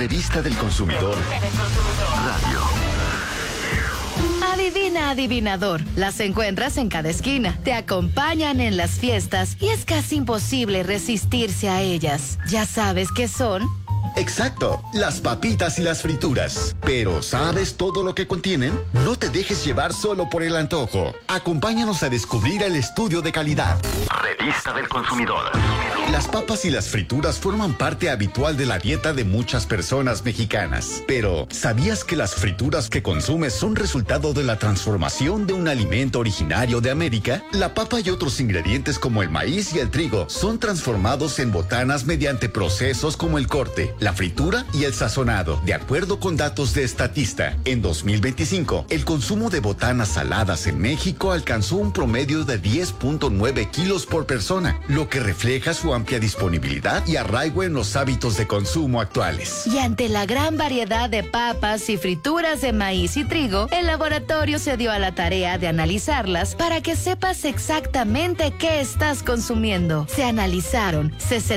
Revista del Consumidor. Radio. Adivina, adivinador. Las encuentras en cada esquina. Te acompañan en las fiestas y es casi imposible resistirse a ellas. ¿Ya sabes qué son? Exacto, las papitas y las frituras. Pero ¿sabes todo lo que contienen? No te dejes llevar solo por el antojo. Acompáñanos a descubrir el estudio de calidad. Revista del Consumidor. Las papas y las frituras forman parte habitual de la dieta de muchas personas mexicanas. Pero, ¿sabías que las frituras que consumes son resultado de la transformación de un alimento originario de América? La papa y otros ingredientes como el maíz y el trigo son transformados en botanas mediante procesos como el corte, la fritura y el sazonado. De acuerdo con datos de Statista, en 2025, el consumo de botanas saladas en México alcanzó un promedio de 10.9 kilos por persona, lo que refleja su amplia disponibilidad y arraigo en los hábitos de consumo actuales. Y ante la gran variedad de papas y frituras de maíz y trigo, el laboratorio se dio a la tarea de analizarlas para que sepas exactamente qué estás consumiendo. Se analizaron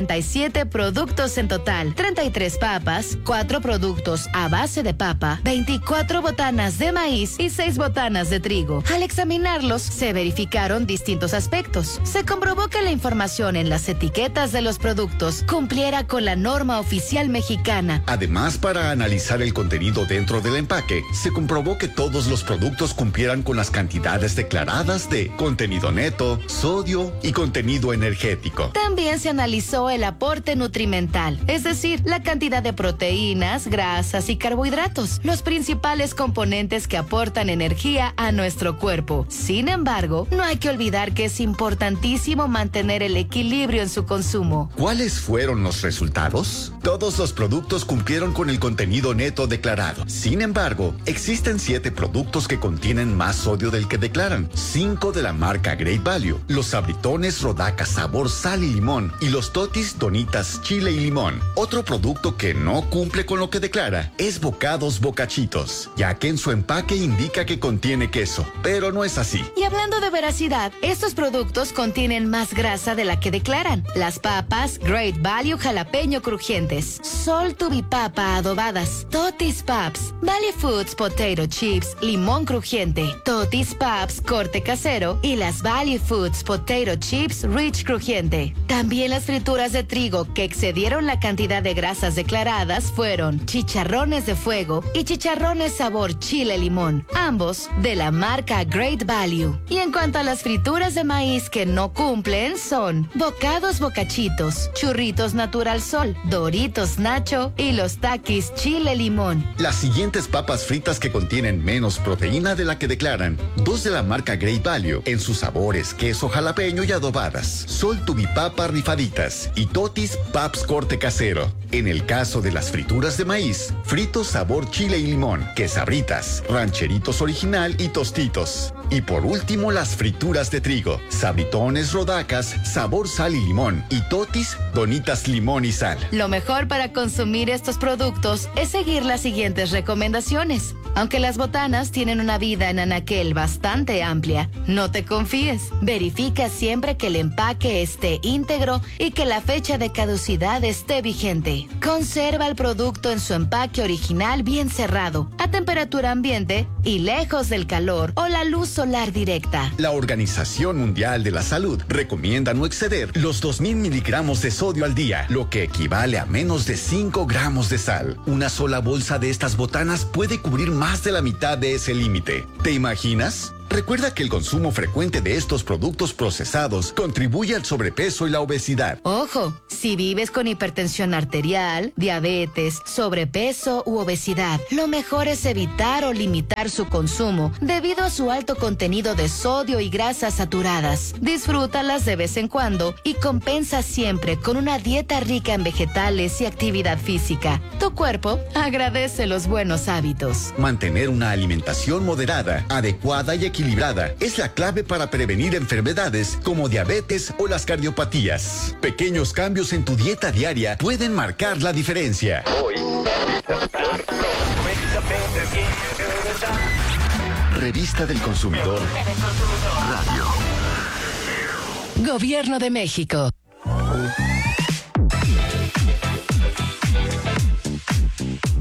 67 productos en total, 33 papas, 4 productos a base de papa, 24 botanas de maíz y 6 botanas de trigo. Al examinarlos, se verificaron distintos aspectos. Se comprobó que la información en las etiquetas de los productos cumpliera con la norma oficial mexicana. Además, para analizar el contenido dentro del empaque, se comprobó que todos los productos cumplieran con las cantidades declaradas de contenido neto, sodio y contenido energético. También se analizó el aporte nutrimental, es decir, la cantidad de proteínas, grasas y carbohidratos, los principales componentes que aportan energía a nuestro cuerpo. Sin embargo, no hay que olvidar que es importantísimo mantener el equilibrio en su consumo. ¿Cuáles fueron los resultados? Todos los productos cumplieron con el contenido neto declarado. Sin embargo, existen 7 productos que contienen más sodio del que declaran. 5 de la marca Great Value, los sabritones Rodaca sabor sal y limón y los totis Donitas chile y limón. Otro producto que no cumple con lo que declara es Bocados Bocachitos, ya que en su empaque indica que contiene queso, pero no es así. Y hablando de veracidad, estos productos contienen más grasa de la que declaran. Las papas Great Value jalapeño crujientes, Sol Tubipapa adobadas, Totis Paps, Valley Foods Potato Chips limón crujiente, Totis Paps corte casero y las Valley Foods Potato Chips Rich crujiente. También las frituras de trigo que excedieron la cantidad de grasas declaradas fueron chicharrones de fuego y chicharrones sabor chile limón, ambos de la marca Great Value. Y en cuanto a las frituras de maíz que no cumplen son Bocados Bocachitos, Churritos Natural Sol, Doritos Nacho y los Takis Chile Limón. Las siguientes papas fritas que contienen menos proteína de la que declaran: 2 de la marca Great Value, en sus sabores queso jalapeño y adobadas, Sol Tubipapa rifaditas y Totis Paps corte casero. En el caso de las frituras de maíz, fritos sabor chile y limón, quesabritas, rancheritos original y tostitos. Y por último, las frituras de trigo, sabritones Rodacas sabor sal y limón y totis Donitas limón y sal. Lo mejor para consumir estos productos es seguir las siguientes recomendaciones. Aunque las botanas tienen una vida en anaquel bastante amplia, no te confíes. Verifica siempre que el empaque esté íntegro y que la fecha de caducidad esté vigente. Conserva el producto en su empaque original bien cerrado, a temperatura ambiente y lejos del calor o la luz solar directa. La Organización Mundial de la Salud recomienda no exceder los 2000 miligramos de sodio al día, lo que equivale a menos de 5 gramos de sal. Una sola bolsa de estas botanas puede cubrir más de la mitad de ese límite. ¿Te imaginas? Recuerda que el consumo frecuente de estos productos procesados contribuye al sobrepeso y la obesidad. Ojo, si vives con hipertensión arterial, diabetes, sobrepeso u obesidad, lo mejor es evitar o limitar su consumo debido a su alto contenido de sodio y grasas saturadas. Disfrútalas de vez en cuando y compensa siempre con una dieta rica en vegetales y actividad física. Tu cuerpo agradece los buenos hábitos. Mantener una alimentación moderada, adecuada y equilibrada es la clave para prevenir enfermedades como diabetes o las cardiopatías. Pequeños cambios en tu dieta diaria pueden marcar la diferencia. Revista del Consumidor. Radio. Gobierno de México.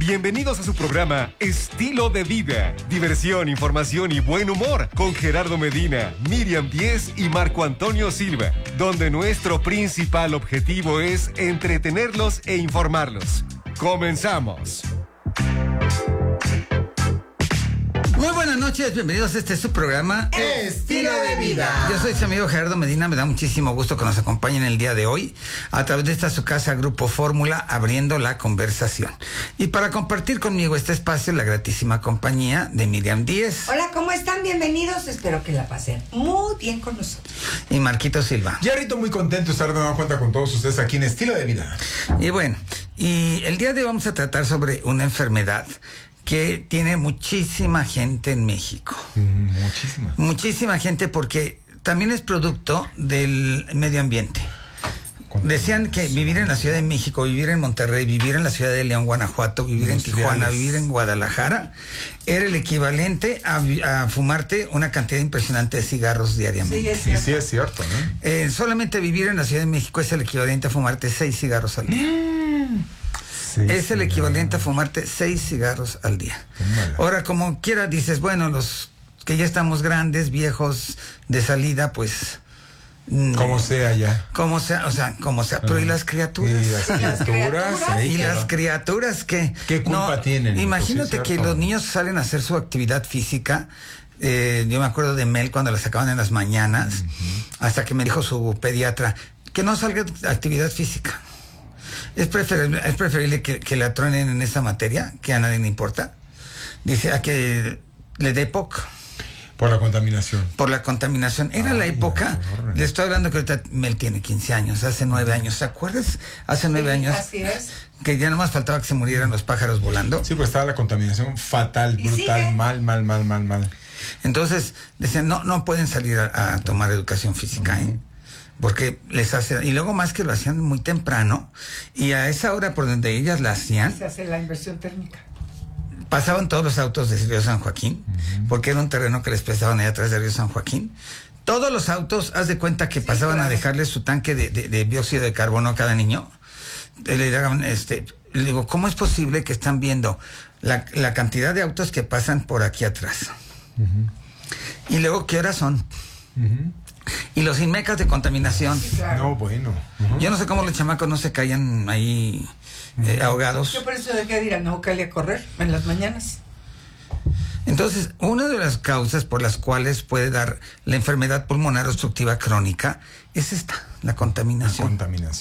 Bienvenidos a su programa Estilo de Vida. Diversión, información y buen humor con Gerardo Medina, Miriam Díez y Marco Antonio Silva, donde nuestro principal objetivo es entretenerlos e informarlos. ¡Comenzamos! Muy buenas noches, bienvenidos a este su programa Estilo de Vida. Yo soy su amigo Gerardo Medina, me da muchísimo gusto que nos acompañen el día de hoy a través de esta su casa Grupo Fórmula, abriendo la conversación. Y para compartir conmigo este espacio, la gratísima compañía de Miriam Díez. Hola, ¿cómo están? Bienvenidos, espero que la pasen muy bien con nosotros. Y Marquito Silva. Yarrito, muy contento de estar de nueva cuenta con todos ustedes aquí en Estilo de Vida. Y bueno, y el día de hoy vamos a tratar sobre una enfermedad que tiene muchísima gente en México. Muchísima. Muchísima gente, porque también es producto del medio ambiente. Decían que vivir en la Ciudad de México, vivir en Monterrey, vivir en la ciudad de León, Guanajuato, vivir en Tijuana, vivir en Guadalajara, era el equivalente a fumarte una cantidad impresionante de cigarros diariamente. Sí, es cierto, ¿no? Solamente vivir en la Ciudad de México es el equivalente a fumarte 6 cigarros al día. Es el equivalente a fumarte 6 cigarros al día. Ahora, como quiera, dices, bueno, los que ya estamos grandes, viejos, de salida, pues... Como sea ya. Como sea, pero ¿y las criaturas? Y las criaturas. ¿Y las criaturas qué? ¿Qué culpa tienen? Imagínate que los niños salen a hacer su actividad física. Yo me acuerdo de Mel cuando la sacaban en las mañanas, hasta que me dijo su pediatra que no salga de actividad física. Es preferible que la truenen en esa materia, que a nadie le importa. Dice, a que le dé POC. Por la contaminación. Por la contaminación. Era la época, le estoy hablando que ahorita Mel tiene 15 años, hace 9 años. ¿Se acuerdas? Hace 9 años. Así es. Que ya nomás faltaba que se murieran los pájaros volando. Sí, pues estaba la contaminación fatal, brutal, mal. Entonces, decían, no pueden salir a tomar educación física, porque les hace, y luego más que lo hacían muy temprano, y a esa hora por donde ellas la hacían, Se hace la inversión térmica. pasaban todos los autos de Río San Joaquín, porque era un terreno que les prestaban allá atrás de Río San Joaquín. Todos los autos, haz de cuenta que pasaban a dejarles su tanque de dióxido de carbono a cada niño. Le digo, ¿cómo es posible que están viendo la cantidad de autos que pasan por aquí atrás? Y luego, ¿qué horas son? Y los inmecas de contaminación. Sí, claro. No, bueno. Yo no sé cómo los chamacos no se caían ahí ahogados. Yo por eso dejé de ir a Naucali a correr en las mañanas. Entonces, una de las causas por las cuales puede dar la enfermedad pulmonar obstructiva crónica es esta, la contaminación.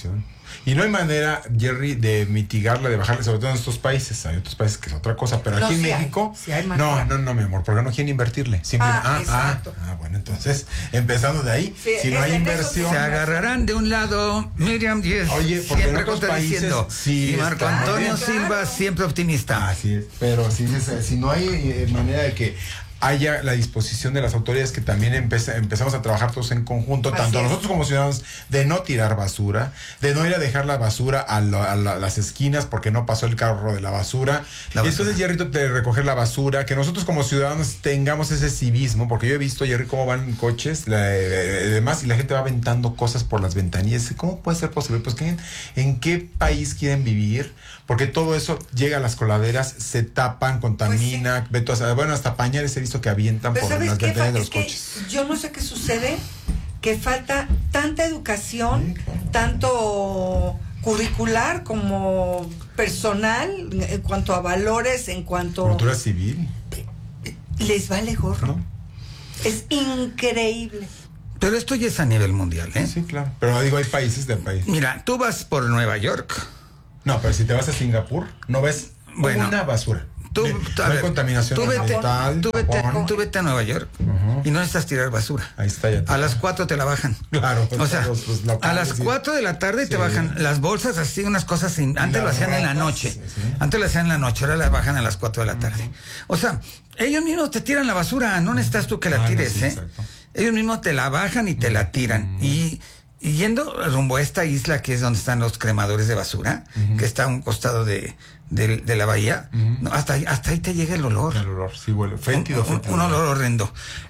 Y no hay manera, Jerry, de mitigarla, de bajarla, sobre todo en estos países. Hay otros países que es otra cosa, pero aquí en México... Sí hay manera. No, mi amor, porque no quieren invertirle. Siempre, exacto. Bueno, entonces, empezando de ahí, si no hay inversión... Se agarrarán de un lado, Miriam Díez, Oye, porque siempre en otros contradiciendo, países sí y Marco está Antonio bien. Silva, siempre optimista. Así es, pero si no hay manera de que haya la disposición de las autoridades, que también empezamos a trabajar todos en conjunto, tanto nosotros como ciudadanos, de no tirar basura, de no ir a dejar la basura a las esquinas porque no pasó el carro de la basura. Y entonces, Jerrito, de recoger la basura, que nosotros como ciudadanos tengamos ese civismo, porque yo he visto, Jerry, cómo van coches, demás, y la gente va aventando cosas por las ventanillas. ¿Cómo puede ser posible? Pues, ¿en qué país quieren vivir? Porque todo eso llega a las coladeras, se tapan, contamina, hasta pañales he visto que avientan por las ventanillas de los coches. Yo no sé qué sucede, que falta tanta educación, tanto curricular como personal, en cuanto a valores, en cuanto... Cultura civil. Les vale gorro. ¿No? Es increíble. Pero esto ya es a nivel mundial, ¿eh? Sí, claro. Pero digo, hay países del país. Mira, tú vas por Nueva York. No, pero si te vas a Singapur, no ves una basura. No hay contaminación ambiental. Tú vete a Nueva York y no necesitas tirar basura. Ahí está ya. A las 4 te la bajan. Claro. O sea, a las 4 de la tarde te bajan las bolsas así, unas cosas. Antes lo hacían en la noche. Sí. Antes lo hacían en la noche, ahora la bajan a las 4 de la tarde. O sea, ellos mismos te tiran la basura. No necesitas tú que la tires, ¿eh? Exacto. Ellos mismos te la bajan y te la tiran. Y yendo rumbo a esta isla que es donde están los cremadores de basura, que está a un costado de la bahía, no, hasta ahí te llega el olor. El olor, sí, huele. Fétido. Un olor horrendo.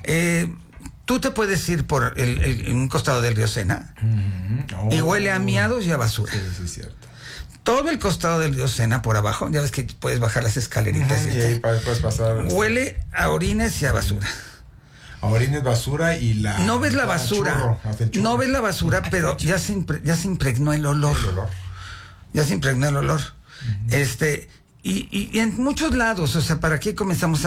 Tú te puedes ir por un costado del río Sena y huele a miados y a basura. Sí, es cierto. todo el costado del río Sena por abajo, ya ves que puedes bajar las escaleritas. Y ahí puedes pasar. Huele a orines y a basura. A orines, basura y la... No ves la basura, no ves la basura, pero ya se impregnó el olor. Ya se impregnó el olor. Y en muchos lados, o sea, ¿para qué comenzamos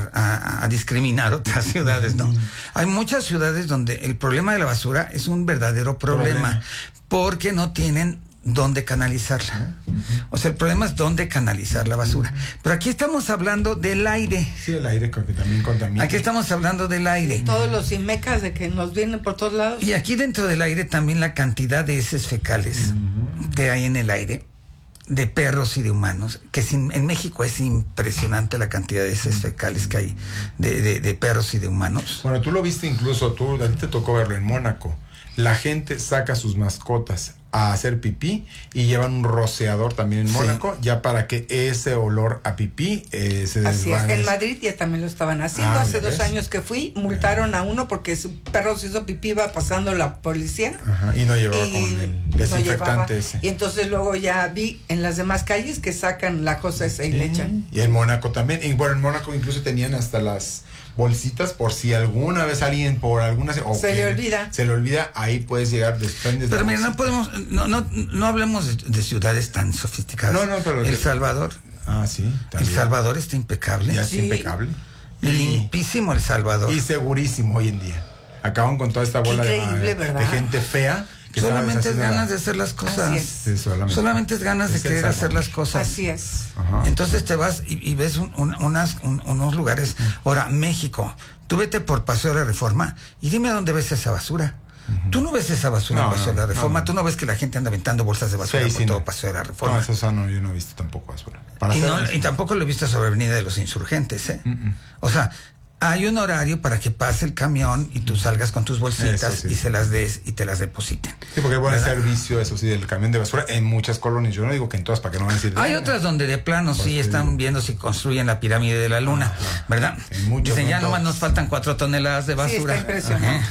a discriminar otras ciudades? No. Hay muchas ciudades donde el problema de la basura es un verdadero problema. Porque no tienen dónde canalizarla. O sea, el problema es dónde canalizar la basura. Pero aquí estamos hablando del aire. Sí, el aire que también contamina. Aquí estamos hablando del aire. Todos los imecas de que nos vienen por todos lados. Y aquí dentro del aire también la cantidad de heces fecales que hay en el aire, de perros y de humanos, que en México es impresionante la cantidad de heces fecales que hay de perros y de humanos. Bueno, tú lo viste incluso, a ti te tocó verlo en Mónaco. La gente saca sus mascotas a hacer pipí y llevan un rociador también en Mónaco, ya para que ese olor a pipí se desvanezca. Así es, en Madrid ya también lo estaban haciendo. Hace 2 años que fui, multaron a uno porque su perro se hizo pipí, iba pasando la policía. Ajá, y no llevaba con el desinfectante ese. Y entonces luego ya vi en las demás calles que sacan la cosa esa y le echan. Y en Mónaco también. Y bueno, en Mónaco incluso tenían hasta las bolsitas por si alguna vez alguien por alguna se le olvida, ahí puedes llegar desprendes. Pero mira, no hablemos de ciudades tan sofisticadas. Pero El Salvador. Sí, también. El Salvador está impecable. Ya está impecable. Limpísimo El Salvador. Y segurísimo hoy en día. Acaban con toda esta bola de gente fea. Solamente es ganas de hacer las cosas. Sí, solamente es ganas de querer hacer las cosas. Así es. Ajá. Entonces te vas y ves unos lugares. Ahora, México, tú vete por Paseo de la Reforma y dime a dónde ves esa basura. Tú no ves esa basura en Paseo de la Reforma. Tú no ves que la gente anda aventando bolsas de basura por todo Paseo de la Reforma. No, eso no, yo no he visto tampoco basura. Y tampoco lo he visto sobre Avenida de los Insurgentes, ¿eh? O sea, hay un horario para que pase el camión y tú salgas con tus bolsitas y se las des y te las depositen. Sí, porque hay buen servicio, eso sí, del camión de basura en muchas colonias. Yo no digo que en todas, para que no van a decir... Hay otras donde de plano sí están viendo si construyen la pirámide de la luna, ¿verdad? Dicen, ya nomás nos faltan 4 toneladas de basura. Sí, está impresionante.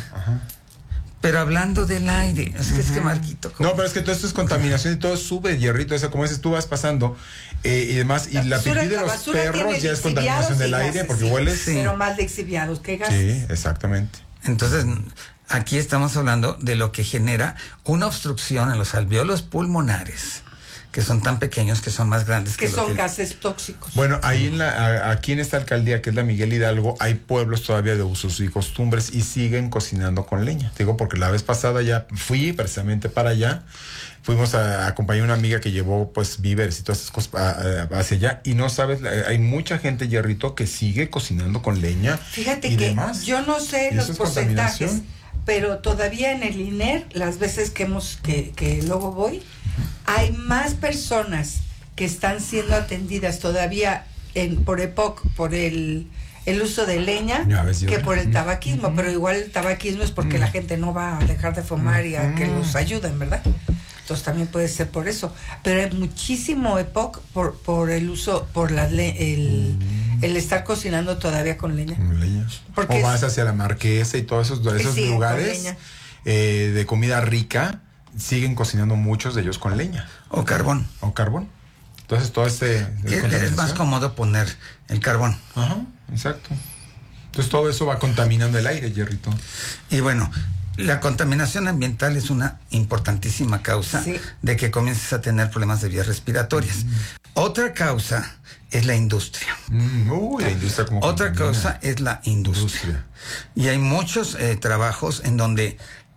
Pero hablando del aire, es que Marquito... No, pero es que todo esto es contaminación y todo sube, hierrito. O sea, como dices, tú vas pasando y demás, y la pipí de los perros ya es contaminación del aire porque hueles... Sí. Pero más de exhibiados que gases. Sí, exactamente. Entonces, aquí estamos hablando de lo que genera una obstrucción en los alvéolos pulmonares, que son tan pequeños que son más grandes que son gases tóxicos. Bueno, ahí aquí en esta alcaldía, que es la Miguel Hidalgo, hay pueblos todavía de usos y costumbres y siguen cocinando con leña. Te digo, porque la vez pasada ya fui precisamente para allá. Fuimos a acompañar a una amiga que llevó pues víveres y todas esas cosas hacia allá. Y no sabes, hay mucha gente, Hierrito, que sigue cocinando con leña. Fíjate y que demás. yo no sé los porcentajes, pero todavía en el INER, las veces que luego voy, hay más personas que están siendo atendidas todavía por EPOC, por el uso de leña, que por el tabaquismo. Pero igual el tabaquismo es porque la gente no va a dejar de fumar y a que los ayuden, ¿verdad? Entonces también puede ser por eso. Pero hay muchísimo EPOC por el uso, por el estar cocinando todavía con leña. Porque o vas hacia la Marquesa y todos esos lugares de comida rica, siguen cocinando muchos de ellos con leña. O carbón. Entonces todo es más cómodo poner el carbón. Ajá, exacto. Entonces todo eso va contaminando el aire, Hierrito. Y bueno, la contaminación ambiental es una importantísima causa de que comiences a tener problemas de vías respiratorias. Otra causa es la industria. La industria como Otra causa es la industria. Y hay muchos trabajos en donde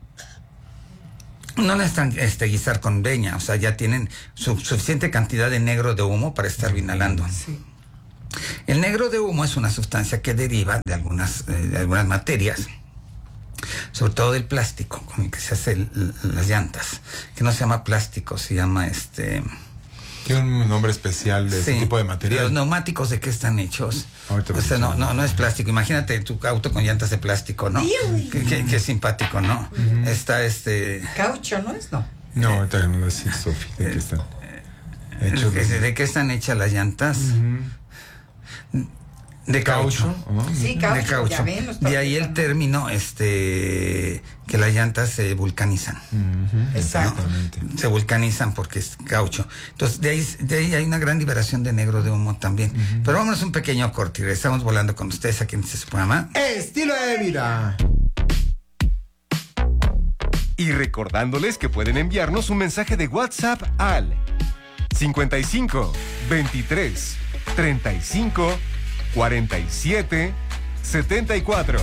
no necesitan guisar con leña, o sea, ya tienen suficiente cantidad de negro de humo para estar inhalando. Sí. El negro de humo es una sustancia que deriva de algunas materias, sobre todo del plástico con el que se hacen las llantas, que no se llama plástico, se llama Tiene un nombre especial de ese tipo de material. Los neumáticos, ¿de qué están hechos? O sea, no es plástico. Imagínate tu auto con llantas de plástico, ¿no? Qué simpático, ¿no? Está Caucho, ¿no es? No, ahorita no lo sé, Sofi. ¿De qué están hechos? ¿De qué están hechas las llantas? De caucho. Sí, caucho. De caucho. Ya ven, los de ahí el torques término que las llantas se vulcanizan. Exactamente. ¿No? Se vulcanizan porque es caucho. Entonces, de ahí hay una gran liberación de negro de humo también. Pero vámonos un pequeño corte y regresamos volando con ustedes aquí en este programa. Estilo de vida. Y recordándoles que pueden enviarnos un mensaje de WhatsApp al 55 23 35 47 74.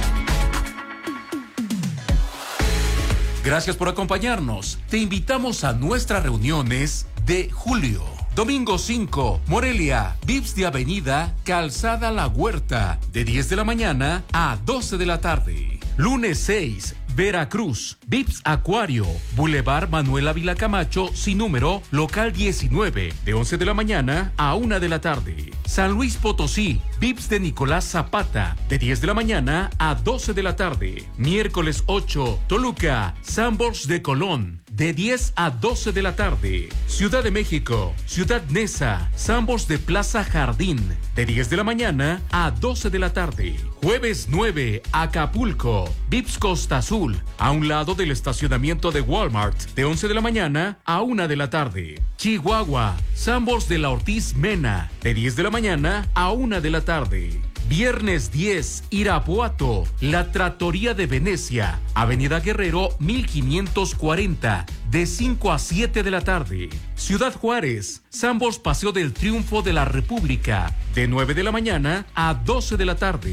Gracias por acompañarnos. Te invitamos a nuestras reuniones de julio. Domingo 5, Morelia, VIPS de Avenida, Calzada La Huerta, de 10 de la mañana a 12 de la tarde. Lunes 6, Veracruz, VIPS Acuario, Boulevard Manuel Ávila Camacho, sin número, local 19, de 11 de la mañana a 1 de la tarde. San Luis Potosí, VIPS de Nicolás Zapata, de 10 de la mañana a 12 de la tarde. Miércoles 8, Toluca, Sanborns de Colón, de 10 a 12 de la tarde. Ciudad de México, Ciudad Neza, Sanborns de Plaza Jardín, de 10 de la mañana a 12 de la tarde. Jueves 9, Acapulco, VIPS Costa Azul, a un lado del estacionamiento de Walmart, de 11 de la mañana a 1 de la tarde. Chihuahua, Sanborns de la Ortiz Mena, de 10 de la mañana a 1 de la tarde. Viernes 10, Irapuato, La Trattoria de Venecia, Avenida Guerrero 1540, de 5 a 7 de la tarde. Ciudad Juárez, Sanborns Paseo del Triunfo de la República, de 9 de la mañana a 12 de la tarde.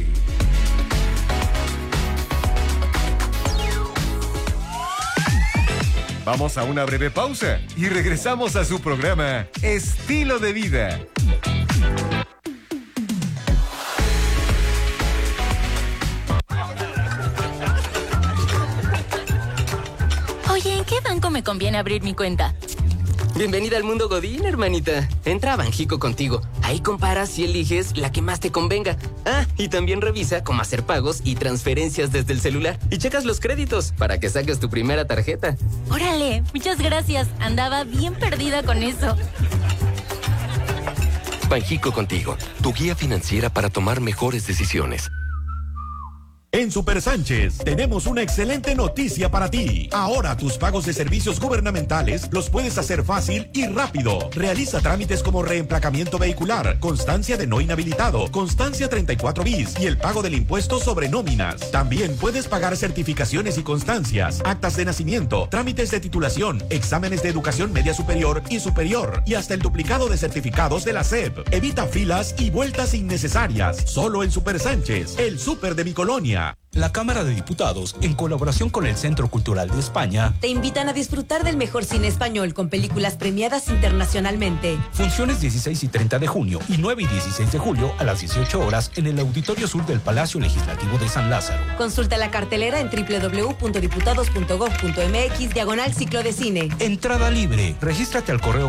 Vamos a una breve pausa y regresamos a su programa Estilo de Vida. Oye, ¿en qué banco me conviene abrir mi cuenta? Bienvenida al mundo Godín, hermanita. Entra a Banjico Contigo. Ahí comparas y eliges la que más te convenga. Ah, y también revisa cómo hacer pagos y transferencias desde el celular. Y checas los créditos para que saques tu primera tarjeta. Órale, muchas gracias. Andaba bien perdida con eso. Banjico Contigo, tu guía financiera para tomar mejores decisiones. En Super Sánchez tenemos una excelente noticia para ti. Ahora tus pagos de servicios gubernamentales los puedes hacer fácil y rápido. Realiza trámites como reemplacamiento vehicular, constancia de no inhabilitado, constancia 34 bis y el pago del impuesto sobre nóminas. También puedes pagar certificaciones y constancias, actas de nacimiento, trámites de titulación, exámenes de educación media superior y superior y hasta el duplicado de certificados de la SEP. Evita filas y vueltas innecesarias. Solo en Super Sánchez, el súper de mi colonia. La Cámara de Diputados, en colaboración con el Centro Cultural de España, te invitan a disfrutar del mejor cine español con películas premiadas internacionalmente. Funciones 16 y 30 de junio y 9 y 16 de julio a las 18 horas en el Auditorio Sur del Palacio Legislativo de San Lázaro. Consulta la cartelera en www.diputados.gov.mx/ciclo de cine. Entrada libre. Regístrate al correo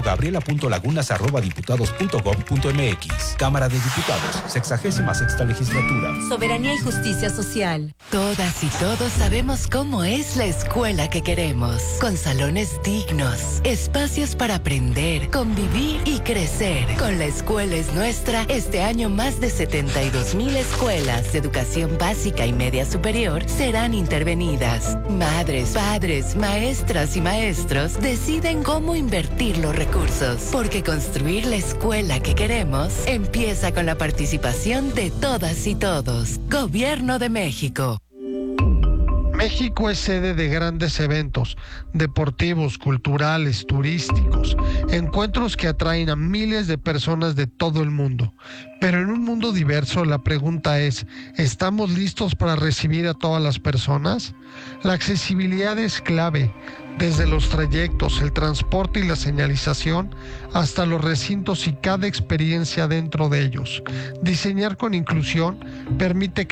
gabriela.lagunas@diputados.gov.mx. Cámara de Diputados, 66ª Legislatura. Soberanía y justicia social. Todas y todos sabemos cómo es la escuela que queremos, con salones dignos, espacios para aprender, convivir y crecer. Con La Escuela es Nuestra, este año más de 72,000 escuelas de educación básica y media superior serán intervenidas. Madres, padres, maestras y maestros deciden cómo invertir los recursos, porque construir la escuela que queremos empieza con la participación de todas y todos. Gobierno de México. México es sede de grandes eventos deportivos, culturales, turísticos, encuentros que atraen a miles de personas de todo el mundo. Pero en un mundo diverso, la pregunta es, ¿estamos listos para recibir a todas las personas? La accesibilidad es clave, desde los trayectos, el transporte y la señalización, hasta los recintos y cada experiencia dentro de ellos. Diseñar con inclusión permite que